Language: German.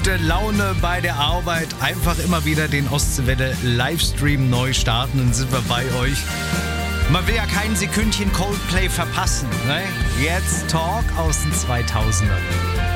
gute Laune bei der Arbeit. Einfach immer wieder den Ostseewelle Livestream neu starten, dann sind wir bei euch. Man will ja kein Sekündchen Coldplay verpassen, ne? Jetzt Talk aus den 2000ern.